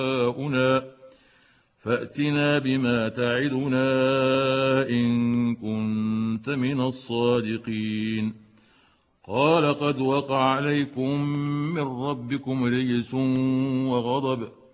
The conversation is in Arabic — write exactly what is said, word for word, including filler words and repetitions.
آباؤنا فأتنا بما تعدنا إن كنت من الصادقين. قال قد وقع عليكم من ربكم رجس وغضب